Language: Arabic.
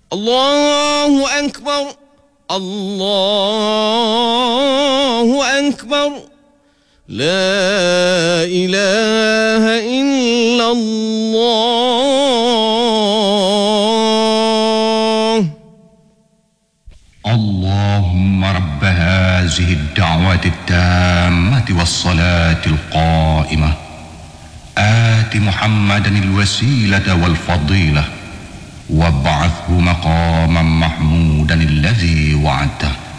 الله أكبر الله أكبر لا إله إلا الله. اللهم رب هذه الدعوة التامة والصلاة القائمة آت محمدا الوسيلة والفضيلة وابعثه مقاما محمودا الذي وعدته.